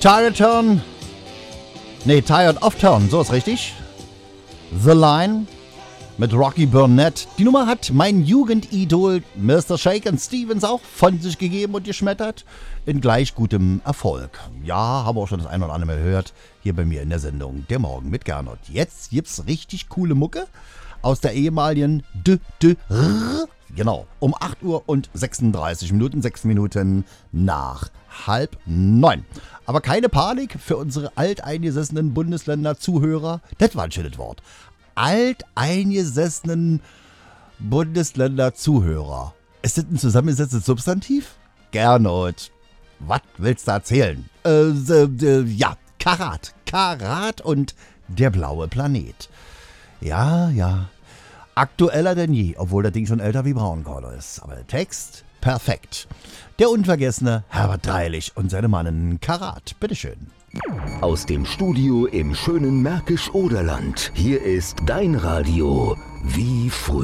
Tired of Turn, so ist richtig. The Line mit Rocky Burnett. Die Nummer hat mein Jugendidol Mr. Shakin' Stevens auch von sich gegeben und geschmettert. In gleich gutem Erfolg. Ja, haben wir auch schon das ein oder andere Mal gehört. Hier bei mir in der Sendung Der Morgen mit Gernot. Jetzt gibt's richtig coole Mucke aus der ehemaligen Genau, um 8 Uhr und 36 Minuten, 6 Minuten nach 8:30. Aber keine Panik für unsere alteingesessenen Bundesländer-Zuhörer. Das war ein schönes Wort. Alteingesessenen Bundesländer-Zuhörer. Ist das ein zusammengesetztes Substantiv? Gernot, was willst du erzählen? Ja, Karat und der blaue Planet. Ja. Aktueller denn je, obwohl das Ding schon älter wie Braunkohle ist. Aber der Text, perfekt. Der unvergessene Herbert Dreilich und seine Mannen Karat. Bitteschön. Aus dem Studio im schönen Märkisch-Oderland. Hier ist dein Radio wie früher.